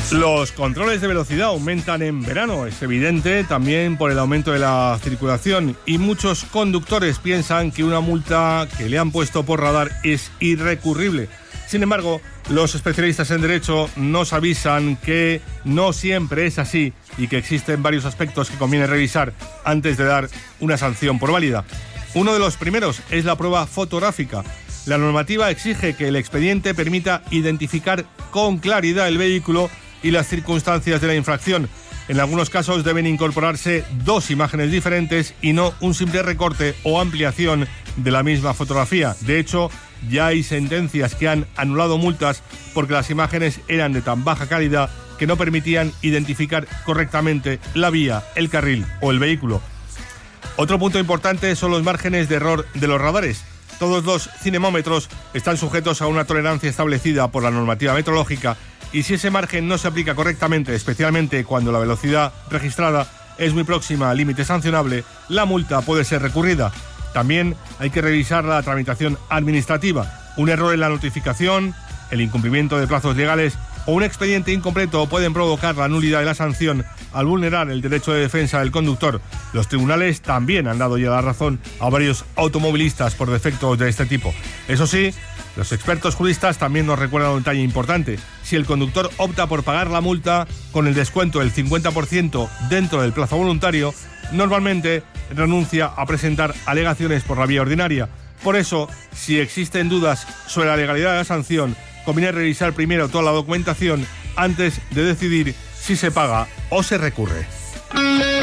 Los controles de velocidad aumentan en verano, es evidente, también por el aumento de la circulación, y muchos conductores piensan que una multa que le han puesto por radar es irrecurrible. Sin embargo, los especialistas en derecho nos avisan que no siempre es así y que existen varios aspectos que conviene revisar antes de dar una sanción por válida. Uno de los primeros es la prueba fotográfica. La normativa exige que el expediente permita identificar con claridad el vehículo y las circunstancias de la infracción. En algunos casos deben incorporarse dos imágenes diferentes y no un simple recorte o ampliación de la misma fotografía. De hecho, ya hay sentencias que han anulado multas porque las imágenes eran de tan baja calidad que no permitían identificar correctamente la vía, el carril o el vehículo. Otro punto importante son los márgenes de error de los radares. Todos los cinemómetros están sujetos a una tolerancia establecida por la normativa metrológica, y si ese margen no se aplica correctamente, especialmente cuando la velocidad registrada es muy próxima al límite sancionable, la multa puede ser recurrida. También hay que revisar la tramitación administrativa. Un error en la notificación, el incumplimiento de plazos legales o un expediente incompleto pueden provocar la nulidad de la sanción al vulnerar el derecho de defensa del conductor. Los tribunales también han dado ya la razón a varios automovilistas por defectos de este tipo. Eso sí, los expertos juristas también nos recuerdan un detalle importante. Si el conductor opta por pagar la multa con el descuento del 50% dentro del plazo voluntario, normalmente renuncia a presentar alegaciones por la vía ordinaria. Por eso, si existen dudas sobre la legalidad de la sanción, conviene revisar primero toda la documentación antes de decidir si se paga o se recurre.